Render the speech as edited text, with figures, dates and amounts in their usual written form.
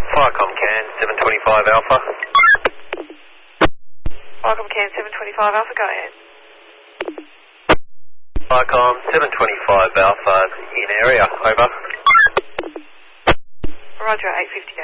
Firecom Can 725 Alpha. Firecom Can 725 Alpha, go ahead. Firecom 725 Alpha in area, over. Roger, 850